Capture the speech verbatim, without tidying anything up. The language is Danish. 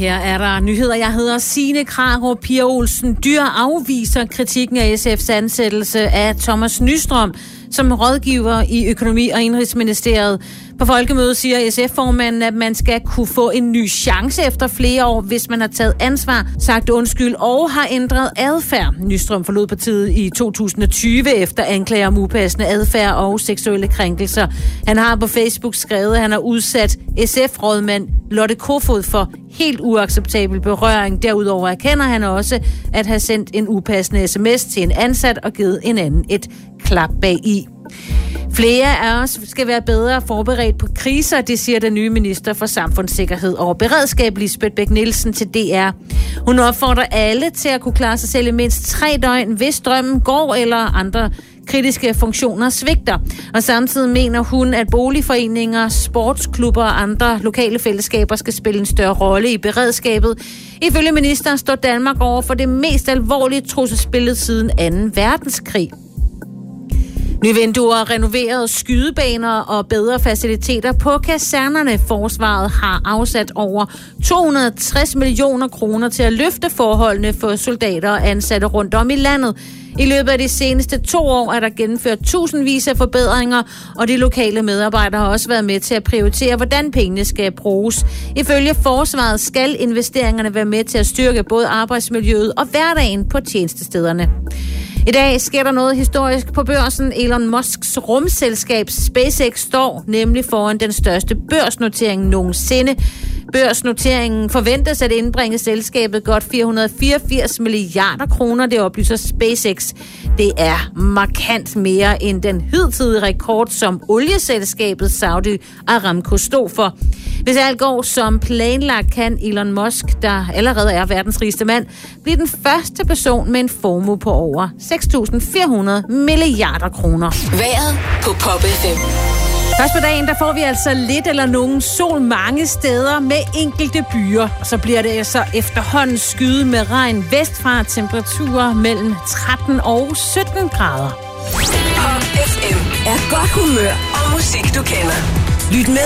Her er der nyheder. Jeg hedder Signe Krarup. Pia Olsen Dyhr afviser kritikken af S F's ansættelse af Thomas Nystrøm som rådgiver i Økonomi- og Indenrigsministeriet. På folkemødet siger S F-formanden, at man skal kunne få en ny chance efter flere år, hvis man har taget ansvar, sagt undskyld og har ændret adfærd. Nystrøm forlod partiet i to tusind og tyve efter anklager om upassende adfærd og seksuelle krænkelser. Han har på Facebook skrevet, at han har udsat S F-rådmand Lotte Kofod for helt uacceptabel berøring. Derudover erkender han også at have sendt en upassende sms til en ansat og givet en anden et klap bag i. Flere af os skal være bedre forberedt på kriser, det siger den nye minister for samfundssikkerhed og beredskab, Lisbeth Bech-Nielsen, til D R. Hun opfordrer alle til at kunne klare sig selv i mindst tre døgn, hvis strømmen går eller andre kritiske funktioner svigter. Og samtidig mener hun, at boligforeninger, sportsklubber og andre lokale fællesskaber skal spille en større rolle i beredskabet. Ifølge ministeren står Danmark over for det mest alvorlige trusselsbillede siden anden verdenskrig. Nye vinduer, renoverede skydebaner og bedre faciliteter på kasernerne. Forsvaret har afsat over to hundrede og tres millioner kroner til at løfte forholdene for soldater og ansatte rundt om i landet. I løbet af de seneste to år er der gennemført tusindvis af forbedringer, og de lokale medarbejdere har også været med til at prioritere, hvordan pengene skal bruges. Ifølge Forsvaret skal investeringerne være med til at styrke både arbejdsmiljøet og hverdagen på tjenestestederne. I dag sker der noget historisk på børsen. Elon Musks rumselskab SpaceX står nemlig foran den største børsnotering nogensinde. Børsnoteringen forventes at indbringe selskabet godt fire hundrede og fireogfirs milliarder kroner, det oplyser SpaceX. Det er markant mere end den hidtidige rekord, som olieselskabet Saudi Aramco stod for. Hvis alt går som planlagt, kan Elon Musk, der allerede er verdens rigeste mand, blive den første person med en formue på over seks tusind fire hundrede milliarder kroner. Vejret på Pop F M. Først på dagen, der får vi altså lidt eller nogen sol mange steder med enkelte byer. Og så bliver det så efterhånden skyde med regn vestfra, temperaturer mellem tretten og sytten grader. Pop F M er godt humør og musik, du kender. Lyt med